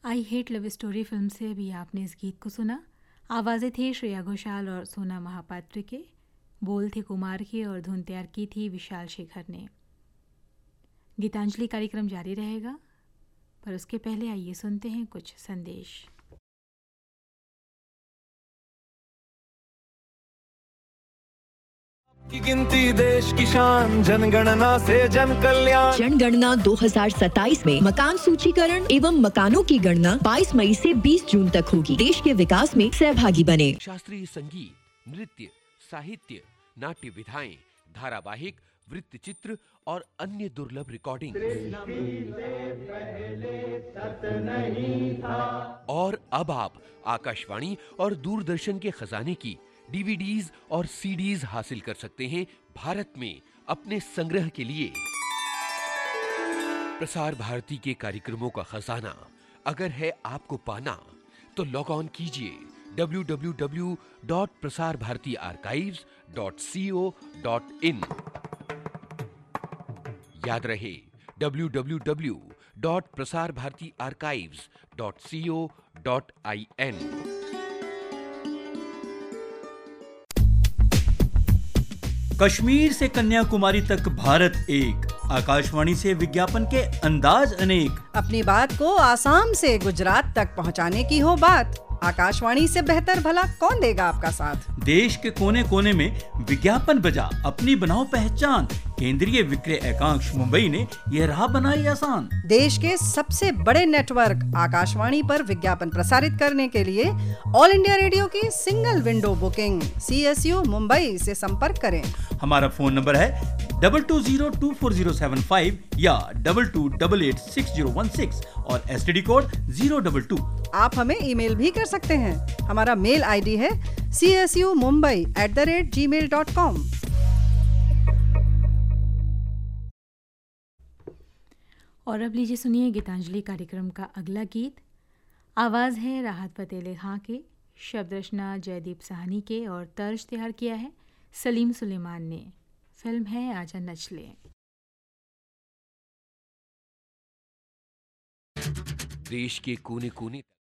I hate love story film से अभी आपने इस गीत को सुना। आवाज़ें थी श्रेया घोषाल और सोना महापात्र के, बोल थे कुमार के और धुन तैयार की थी विशाल शेखर ने। गीतांजलि कार्यक्रम जारी रहेगा, पर उसके पहले आइए सुनते हैं कुछ संदेश। की गिनती देश की शान, जनगणना से जन कल्याण। जनगणना 2027 में मकान सूचीकरण एवं मकानों की गणना 22 मई से 20 जून तक होगी। देश के विकास में सहभागी बने। शास्त्रीय संगीत, नृत्य, साहित्य, नाट्य विधाएं, धारावाहिक, वृत्त चित्र और अन्य दुर्लभ रिकॉर्डिंग। और अब आप आकाशवाणी और दूरदर्शन के खजाने की डीवीडीज और सीडीज हासिल कर सकते हैं भारत में अपने संग्रह के लिए। प्रसार भारती के कार्यक्रमों का खजाना अगर है आपको पाना, तो लॉग ऑन कीजिए www.prasarbharatiarchives.co.in। याद रहे www.prasarbharatiarchives.co.in। कश्मीर से कन्याकुमारी तक भारत एक, आकाशवाणी से विज्ञापन के अंदाज अनेक। अपनी बात को आसाम से गुजरात तक पहुंचाने की हो बात, आकाशवाणी से बेहतर भला कौन देगा आपका साथ। देश के कोने कोने में विज्ञापन बजा, अपनी बनाओ पहचान। केंद्रीय विक्रय एकांश मुंबई ने यह राह बनाई आसान। देश के सबसे बड़े नेटवर्क आकाशवाणी पर विज्ञापन प्रसारित करने के लिए ऑल इंडिया रेडियो की single window booking CSU Mumbai से संपर्क करें। हमारा फोन नंबर है 22024075 या 22886016 और STD कोड 022। आप हमें ईमेल भी कर सकते हैं। हमारा मेल ID है csumumbai@gmail.com। और अब लीजिए सुनिए गीतांजलि कार्यक्रम का अगला गीत। आवाज़ है राहत फतेह खां के, शब्द रचना जयदीप साहनी के और तर्ज तैयार किया है सलीम सुलेमान ने। फिल्म है आजा नच ले। देश के कोने कोने